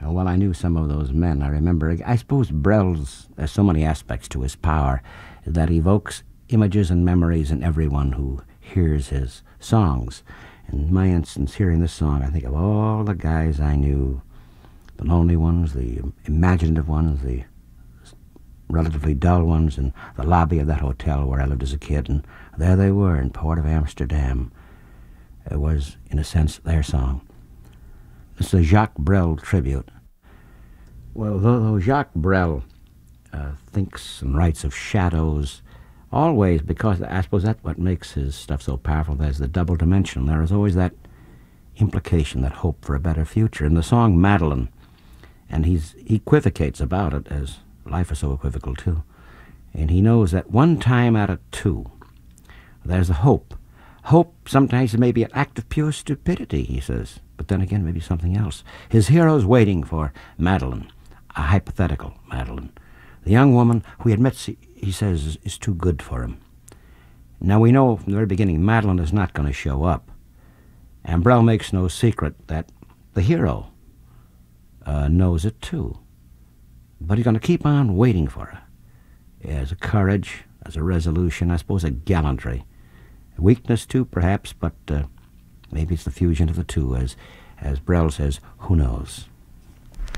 Well, I knew some of those men. I remember, I suppose Brel's, there's so many aspects to his power that evokes images and memories in everyone who hears his songs. In my instance, hearing this song, I think of all the guys I knew, the lonely ones, the imaginative ones, the relatively dull ones in the lobby of that hotel where I lived as a kid, and there they were in Port of Amsterdam. It was, in a sense, their song. It's a Jacques Brel tribute. Well, though Jacques Brel thinks and writes of shadows, always, because I suppose that's what makes his stuff so powerful, there's the double dimension. There is always that implication, that hope for a better future. In the song Madeline, and he equivocates about it, as life is so equivocal too, and he knows that one time out of two, there's a hope. Hope sometimes may be an act of pure stupidity, he says, but then again, maybe something else. His hero's waiting for Madeline, a hypothetical Madeline, the young woman who he admits, he says, is too good for him. Now, we know from the very beginning Madeline is not going to show up, and Brel makes no secret that the hero knows it too. But he's going to keep on waiting for her. As a courage, as a resolution, I suppose a gallantry. A weakness too, perhaps, but maybe it's the fusion of the two, as Brel says, who knows?